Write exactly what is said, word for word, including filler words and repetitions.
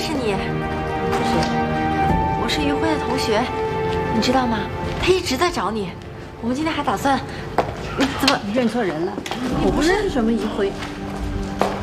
识你。谁？我是于辉的同学，你知道吗？他一直在找你。我们今天还打算……你怎么你认错人了？我不认识什么于辉。